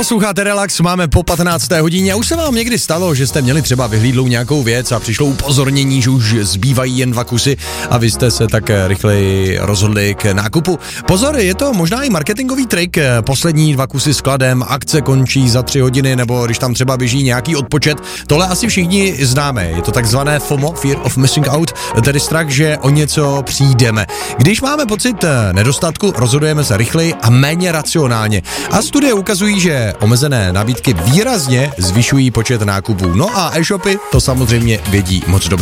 Posloucháte Relax, máme po 15. hodině a už se vám někdy stalo, že jste měli třeba vyhlídlou nějakou věc a přišlo upozornění, že už zbývají jen 2 kusy a vy jste se tak rychleji rozhodli k nákupu. Pozor, je to možná i marketingový trik, poslední 2 kusy skladem, akce končí za 3 hodiny nebo když tam třeba běží nějaký odpočet. Tohle asi všichni známe, je to takzvané FOMO, Fear of Missing Out, tedy strach, že o něco přijdeme. Když máme pocit nedostatku, rozhodujeme se rychleji a méně racionálně. A studie ukazují, že omezené nabídky výrazně zvyšují počet nákupů. No a e-shopy to samozřejmě vědí moc dobře.